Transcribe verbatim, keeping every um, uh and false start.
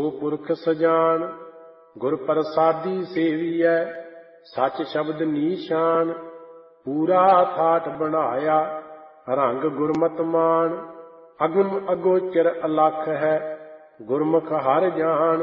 ਸੋ ਪੁਰਖ ਸਜਾਨ। ਗੁਰ ਪ੍ਰਸਾਦੀ ਸੇਵੀਐ ਸੱਚ ਸ਼ਬਦ ਨੀਸ਼ਾਨ। ਪੂਰਾ ਠਾਠ ਬਣਾਇਆ ਰੰਗ ਗੁਰਮਤਿ ਮਾਨ। ਅਗਮ ਅਗੋਚਰ ਅਲਖ ਹੈ ਗੁਰਮੁਖ ਹਰਿ ਜਾਨ।